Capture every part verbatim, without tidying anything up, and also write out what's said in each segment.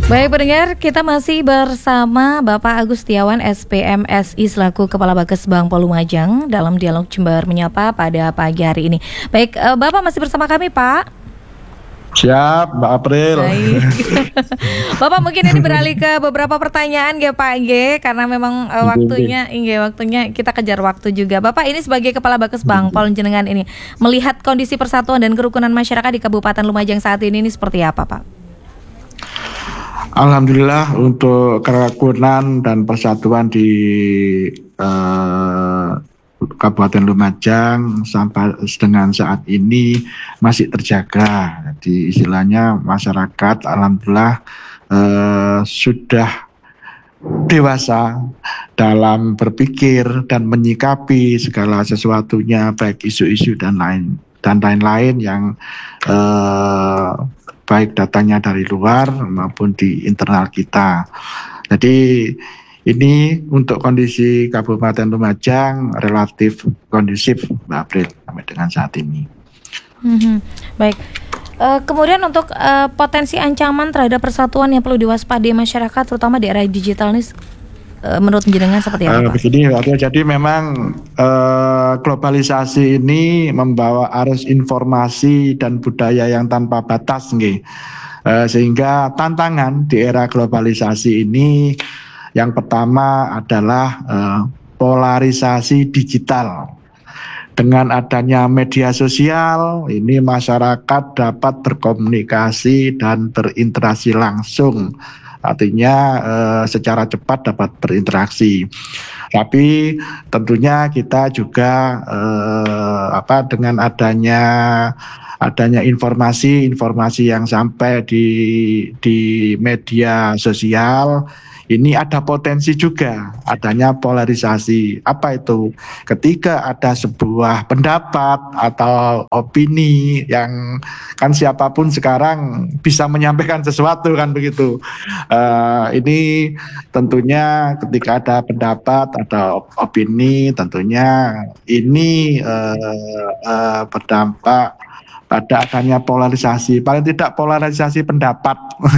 Baik pendengar, kita masih bersama Bapak Agus Setiawan S P M S I selaku Kepala Bakesbang Pol Lumajang dalam dialog Jember Menyapa pada pagi hari ini. Baik, uh, Bapak masih bersama kami, Pak? Siap, Mbak April. Baik. Bapak mungkin ini beralih ke beberapa pertanyaan ya Pak G, karena memang uh, waktunya, iya waktunya kita kejar waktu juga. Bapak ini sebagai Kepala Bakesbang Pol Jenengan ini melihat kondisi persatuan dan kerukunan masyarakat di Kabupaten Lumajang saat ini ini seperti apa, Pak? Alhamdulillah untuk kerukunan dan persatuan di eh, Kabupaten Lumajang sampai dengan saat ini masih terjaga. Jadi istilahnya masyarakat alhamdulillah eh, sudah dewasa dalam berpikir dan menyikapi segala sesuatunya, baik isu-isu dan lain dan lain-lain yang eh, baik datanya dari luar maupun di internal kita. Jadi ini untuk kondisi Kabupaten Lumajang relatif kondusif, Mbak April, sampai dengan saat ini. Hmm, baik. Uh, kemudian untuk uh, potensi ancaman terhadap persatuan yang perlu diwaspadai masyarakat, terutama di era digital ini, uh, menurut jenengan seperti apa, uh, Pak? Begini, jadi memang uh, globalisasi ini membawa arus informasi dan budaya yang tanpa batas, nggih. Uh, sehingga tantangan di era globalisasi ini yang pertama adalah uh, polarisasi digital. Dengan adanya media sosial, ini masyarakat dapat berkomunikasi dan berinteraksi langsung. Artinya eh, secara cepat dapat berinteraksi. Tapi tentunya kita juga eh, apa dengan adanya adanya informasi-informasi yang sampai di di media sosial, ini ada potensi juga adanya polarisasi. Apa itu? Ketika ada sebuah pendapat atau opini yang kan siapapun sekarang bisa menyampaikan sesuatu kan begitu. Uh, ini tentunya ketika ada pendapat atau opini, tentunya ini uh, uh, berdampak pada adanya polarisasi, paling tidak polarisasi pendapat,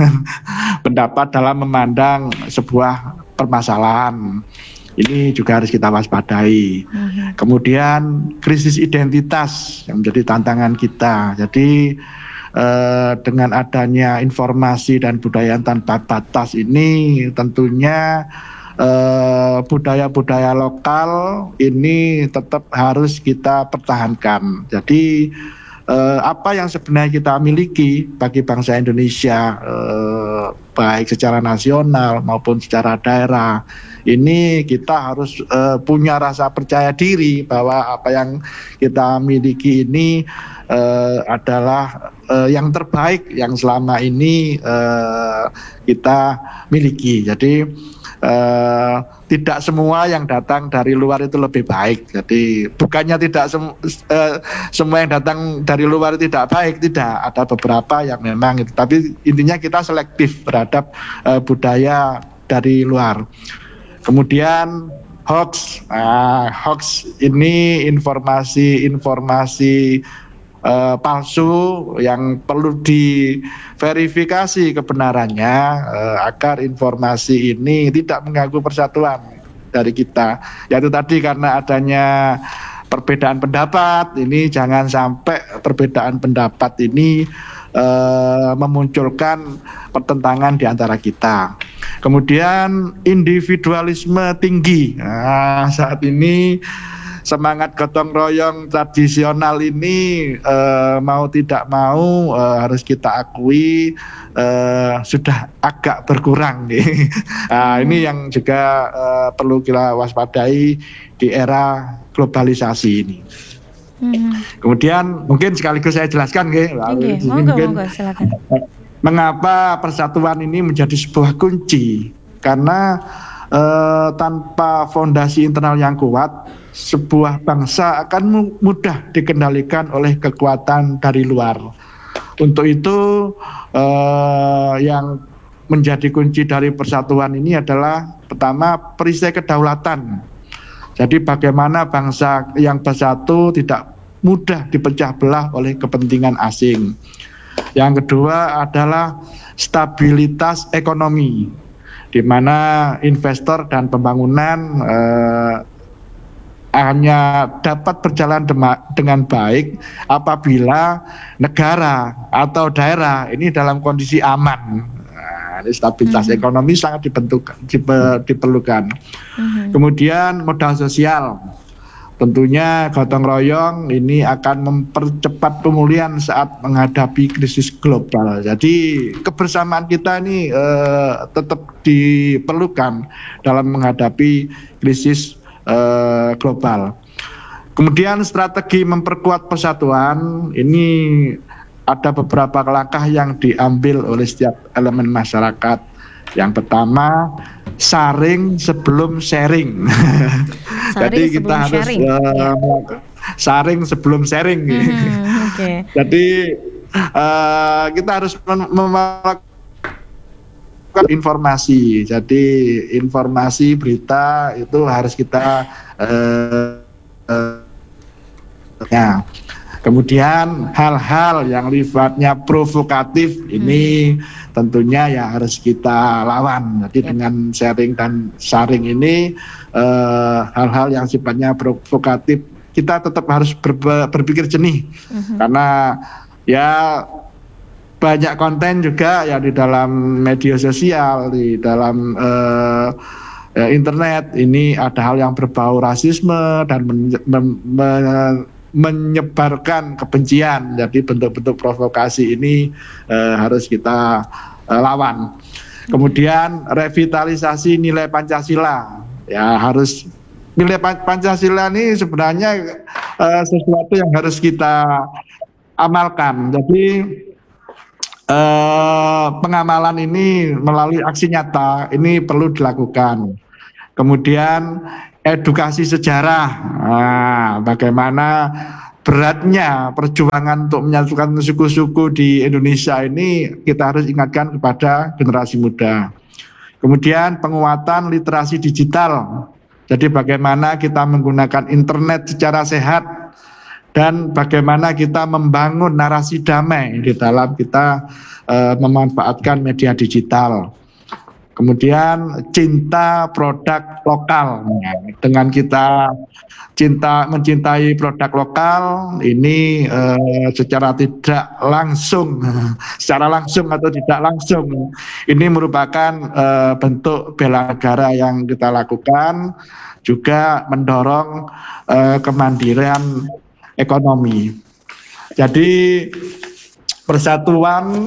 pendapat dalam memandang sebuah permasalahan. Ini juga harus kita waspadai. Mm-hmm. Kemudian krisis identitas yang menjadi tantangan kita. Jadi eh, dengan adanya informasi dan budaya tanpa batas ini tentunya eh, budaya-budaya lokal ini tetap harus kita pertahankan. Jadi Uh, apa yang sebenarnya kita miliki bagi bangsa Indonesia, uh, baik secara nasional maupun secara daerah, ini kita harus uh, punya rasa percaya diri bahwa apa yang kita miliki ini uh, adalah uh, yang terbaik yang selama ini uh, kita miliki. Jadi Uh, tidak semua yang datang dari luar itu lebih baik. Jadi bukannya tidak sem- uh, semua yang datang dari luar tidak baik, tidak. Ada beberapa yang memang itu. Tapi intinya kita selektif terhadap uh, budaya dari luar. Kemudian hoax, uh, hoax ini informasi-informasi Uh, palsu yang perlu diverifikasi kebenarannya uh, agar informasi ini tidak mengganggu persatuan dari kita. Yaitu tadi karena adanya perbedaan pendapat, ini jangan sampai perbedaan pendapat ini uh, memunculkan pertentangan di antara kita. Kemudian individualisme tinggi. Nah, saat ini semangat gotong royong tradisional ini eh, mau tidak mau eh, harus kita akui eh, sudah agak berkurang nih. Nah, ini yang juga eh, perlu kita waspadai di era globalisasi ini. Hmm. Kemudian mungkin sekaligus saya jelaskan nggih. Okay. Monggo, monggo, silakan. Mengapa persatuan ini menjadi sebuah kunci? Karena eh, tanpa fondasi internal yang kuat, sebuah bangsa akan mudah dikendalikan oleh kekuatan dari luar. Untuk itu eh, yang menjadi kunci dari persatuan ini adalah pertama perisai kedaulatan. Jadi bagaimana bangsa yang bersatu tidak mudah dipecah belah oleh kepentingan asing. Yang kedua adalah stabilitas ekonomi, di mana investor dan pembangunan eh, hanya dapat berjalan dengan baik apabila negara atau daerah ini dalam kondisi aman. Nah, stabilitas mm-hmm. ekonomi sangat dibentuk, diperlukan. Mm-hmm. Kemudian modal sosial, tentunya gotong royong ini akan mempercepat pemulihan saat menghadapi krisis global. Jadi kebersamaan kita ini eh, tetap diperlukan dalam menghadapi krisis eh, global. Kemudian strategi memperkuat persatuan ini ada beberapa langkah yang diambil oleh setiap elemen masyarakat. Yang pertama, saring sebelum sharing. Saring Jadi kita sebelum harus sharing. Uh, ya. saring sebelum sharing. Mm-hmm, okay. Jadi uh, kita harus melakukan informasi. Jadi informasi berita itu harus kita uh, uh, ya. Kemudian hal-hal yang sifatnya provokatif ini hmm. tentunya ya harus kita lawan. Jadi yep. dengan sharing dan saring ini uh, hal-hal yang sifatnya provokatif kita tetap harus ber, berpikir jernih hmm. karena ya banyak konten juga ya di dalam media sosial, di dalam uh, internet ini ada hal yang berbau rasisme dan men, men, men, menyebarkan kebencian. Jadi bentuk-bentuk provokasi ini eh, harus kita eh, lawan. Kemudian revitalisasi nilai Pancasila, ya harus nilai Pancasila ini sebenarnya eh, sesuatu yang harus kita amalkan. Jadi eh, pengamalan ini melalui aksi nyata ini perlu dilakukan. Kemudian edukasi sejarah, nah, bagaimana beratnya perjuangan untuk menyatukan suku-suku di Indonesia ini kita harus ingatkan kepada generasi muda. Kemudian penguatan literasi digital, jadi bagaimana kita menggunakan internet secara sehat dan bagaimana kita membangun narasi damai di dalam kita uh, memanfaatkan media digital. Kemudian cinta produk lokal, dengan kita cinta mencintai produk lokal ini eh, secara tidak langsung, secara langsung atau tidak langsung ini merupakan eh, bentuk bela negara yang kita lakukan, juga mendorong eh, kemandirian ekonomi. Jadi persatuan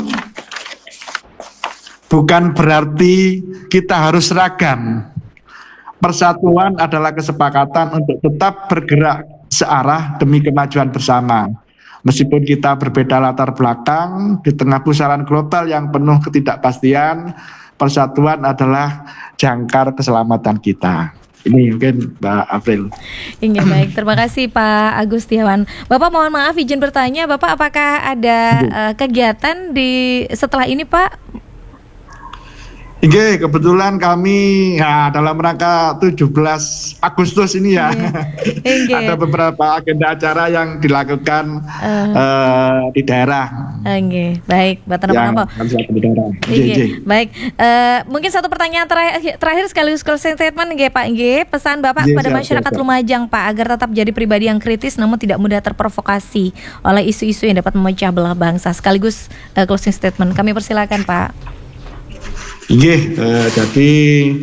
bukan berarti kita harus seragam. Persatuan adalah kesepakatan untuk tetap bergerak searah demi kemajuan bersama. Meskipun kita berbeda latar belakang, di tengah pusaran global yang penuh ketidakpastian, persatuan adalah jangkar keselamatan kita. Ini mungkin Mbak April. Iya baik, terima kasih Pak Agustiawan. Bapak mohon maaf izin bertanya, Bapak apakah ada uh, kegiatan di setelah ini Pak? Oke, kebetulan kami ya, dalam rangka tujuh belas Agustus ini ya Oke. ada beberapa agenda acara yang dilakukan uh. Uh, di daerah. Oke, baik, Bapak apa? Oke, baik. Uh, mungkin satu pertanyaan terakhir, terakhir sekaligus closing statement, G Pak G. Pesan Bapak G, kepada siap, masyarakat siap, siap. Lumajang Pak agar tetap jadi pribadi yang kritis, namun tidak mudah terprovokasi oleh isu-isu yang dapat memecah belah bangsa. Sekaligus uh, closing statement, kami persilakan Pak. Iya, eh, jadi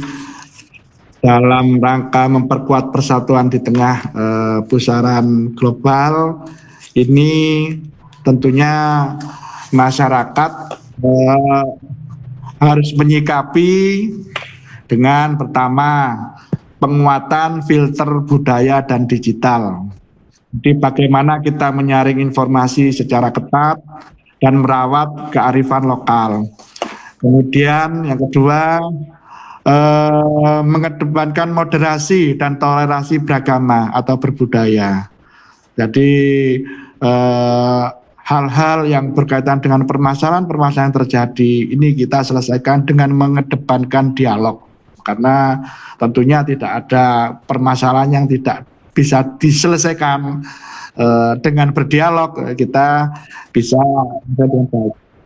dalam rangka memperkuat persatuan di tengah eh, pusaran global ini tentunya masyarakat eh, harus menyikapi dengan pertama penguatan filter budaya dan digital. Jadi bagaimana kita menyaring informasi secara ketat dan merawat kearifan lokal. Kemudian yang kedua eh, mengedepankan moderasi dan toleransi beragama atau berbudaya. Jadi eh, hal-hal yang berkaitan dengan permasalahan-permasalahan yang terjadi ini kita selesaikan dengan mengedepankan dialog. Karena tentunya tidak ada permasalahan yang tidak bisa diselesaikan eh, dengan berdialog, kita bisa dengan baik.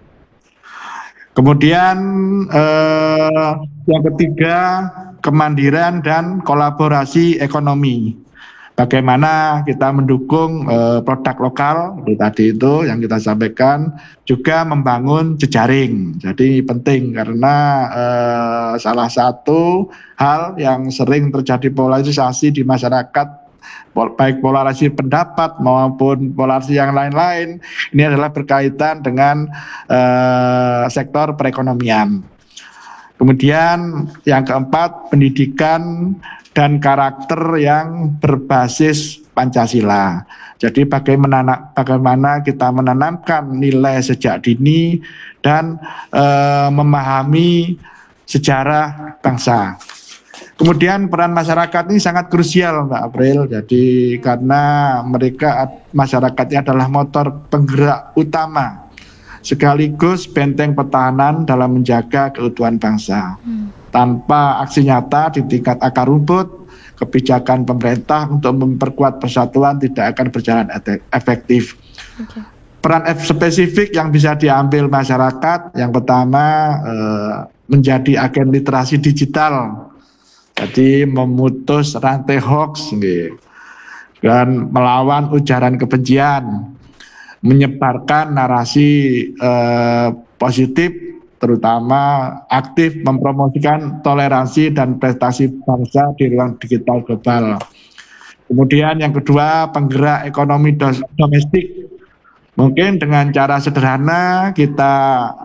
Kemudian eh, yang ketiga, kemandirian dan kolaborasi ekonomi. Bagaimana kita mendukung eh, produk lokal, itu tadi itu yang kita sampaikan, juga membangun jejaring. Jadi penting karena eh, salah satu hal yang sering terjadi polarisasi di masyarakat, baik polarisasi pendapat maupun polarisasi yang lain-lain, ini adalah berkaitan dengan eh, sektor perekonomian. Kemudian yang keempat, pendidikan dan karakter yang berbasis Pancasila. Jadi bagaimana bagaimana kita menanamkan nilai sejak dini dan eh, memahami sejarah bangsa. Kemudian peran masyarakat ini sangat krusial, Mbak April. Jadi karena mereka masyarakatnya adalah motor penggerak utama sekaligus benteng pertahanan dalam menjaga keutuhan bangsa. Hmm. Tanpa aksi nyata di tingkat akar rumput, kebijakan pemerintah untuk memperkuat persatuan tidak akan berjalan efektif. Okay. Peran spesifik yang bisa diambil masyarakat, yang pertama eh, menjadi agen literasi digital. Jadi memutus rantai hoax gitu, dan melawan ujaran kebencian, menyebarkan narasi eh, positif, terutama aktif mempromosikan toleransi dan prestasi bangsa di ruang digital global. Kemudian yang kedua, penggerak ekonomi domestik. Mungkin dengan cara sederhana kita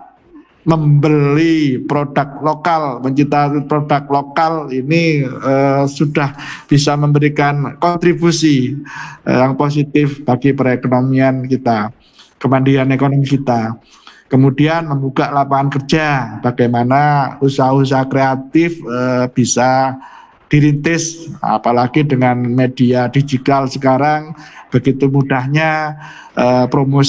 membeli produk lokal, menciptakan produk lokal ini eh, sudah bisa memberikan kontribusi eh, yang positif bagi perekonomian kita, kemandirian ekonomi kita. Kemudian membuka lapangan kerja, bagaimana usaha-usaha kreatif eh, bisa dirintis, apalagi dengan media digital sekarang begitu mudahnya eh, promosi